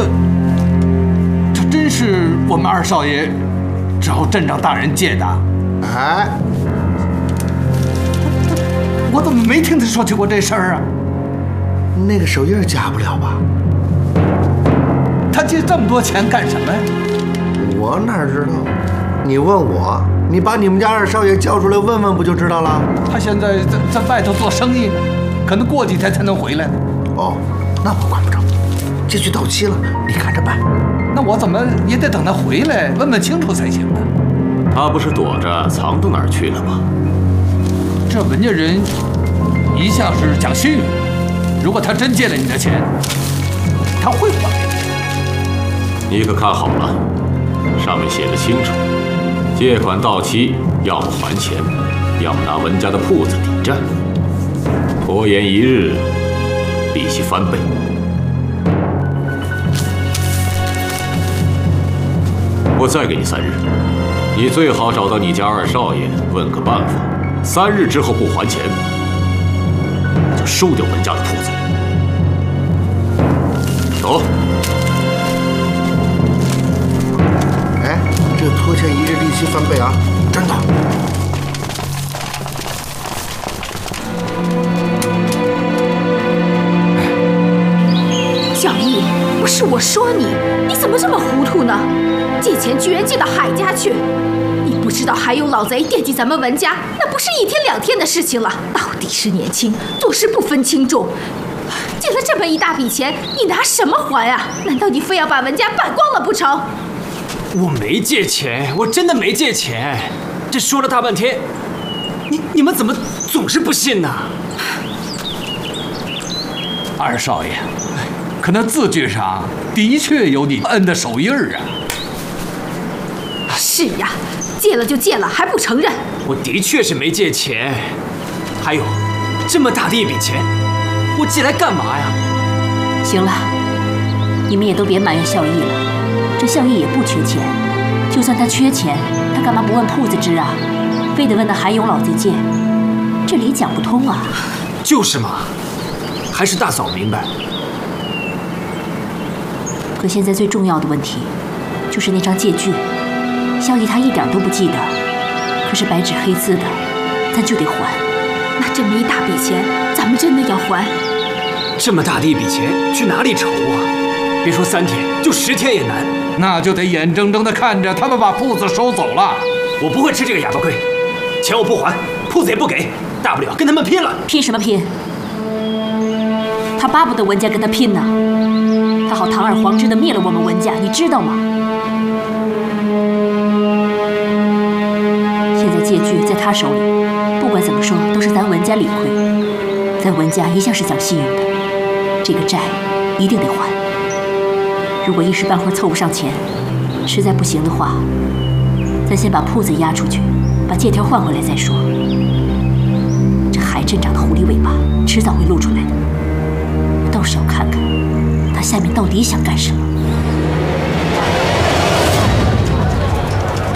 这真是我们二少爷找镇长大人借的？ 哎， 我怎么没听他说起过这事儿啊？ 那个手印假不了吧？ 他借这么多钱干什么呀？ 我哪知道？你问我，你把你们家二少爷叫出来问问不就知道了？ 他现在在外头做生意，可能过几天才能回来。 哦，那我管不着，这局到期了，你看着办。 那我怎么也得等他回来问问清楚才行啊。 他不是躲着藏到哪儿去了吗？ 这文家人一向是讲信用，如果他真借了你的钱，他会还给你。 你可看好了，上面写的清楚，借款到期，要么还钱，要么拿文家的铺子抵债，拖延一日，利息翻倍。我再给你3日，你最好找到你家二少爷，问个办法。3日之后不还钱，我就收掉文家的铺子。走。 哎，这拖欠1日利息翻倍啊，真的。 小易，不是我说你，你怎么这么糊涂呢？借钱居然借到海家去！你不知道还有老贼惦记咱们文家，那不是1天2天的事情了。到底是年轻，做事不分轻重。借了这么一大笔钱，你拿什么还啊？难道你非要把文家败光了不成？ 我没借钱，我真的没借钱。这说了大半天，你们怎么总是不信呢？ 二少爷，可那字据上的确有你恩的手印儿啊。 是呀，借了就借了，还不承认？ 我的确是没借钱。还有，这么大的一笔钱，我借来干嘛呀？ 行了，你们也都别埋怨孝义了。这孝义也不缺钱，就算他缺钱，他干嘛不问铺子支啊？非得问那韩勇老贼借，这理讲不通啊。 就是嘛，还是大嫂明白。 可现在最重要的问题，就是那张借据。孝义他一点都不记得，可是白纸黑字的，咱就得还。 那这么一大笔钱，咱们真的要还？ 这么大的一笔钱，去哪里筹啊？别说3天，就10天也难。 那就得眼睁睁地看着他们把铺子收走了。 我不会吃这个哑巴亏，钱我不还，铺子也不给，大不了跟他们拼了。 拼什么拼？他巴不得文家跟他拼呢，他好堂而皇之地灭了我们文家，你知道吗？现在借据在他手里，不管怎么说都是咱文家理亏。咱文家一向是讲信用的，这个债一定得还。如果一时半会儿凑不上钱，实在不行的话，咱先把铺子押出去，把借条换回来再说。这海镇长的狐狸尾巴迟早会露出来的，到时要看看他下面到底想干什么。